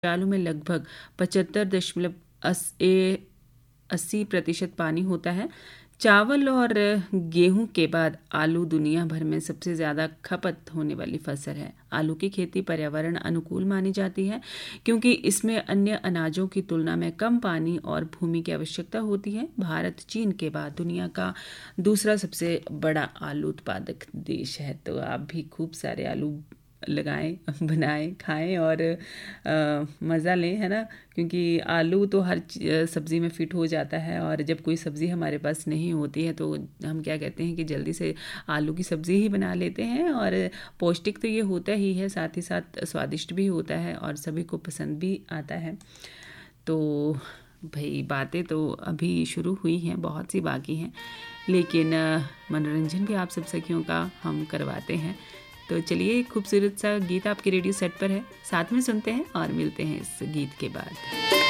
आलू में लगभग 75.80% पानी होता है। चावल और गेहूं के बाद आलू दुनिया भर में सबसे ज़्यादा खपत होने वाली फसल है। आलू की खेती पर्यावरण अनुकूल मानी जाती है क्योंकि इसमें अन्य अनाजों की तुलना में कम पानी और भूमि की आवश्यकता होती है। भारत चीन के बाद दुनिया का दूसरा सबसे बड़ा आलू उत्पादक देश है। तो आप भी खूब सारे आलू लगाएं, बनाएं, खाएं और मज़ा लें, है ना। क्योंकि आलू तो हर सब्ज़ी में फ़िट हो जाता है और जब कोई सब्ज़ी हमारे पास नहीं होती है तो हम क्या कहते हैं कि जल्दी से आलू की सब्ज़ी ही बना लेते हैं। और पौष्टिक तो ये होता ही है, साथ ही साथ स्वादिष्ट भी होता है और सभी को पसंद भी आता है। तो भाई बातें तो अभी शुरू हुई हैं, बहुत सी बाकी हैं, लेकिन मनोरंजन भी आप सब सखियों का हम करवाते हैं। तो चलिए एक खूबसूरत सा गीत आपके रेडियो सेट पर है, साथ में सुनते हैं और मिलते हैं इस गीत के बाद।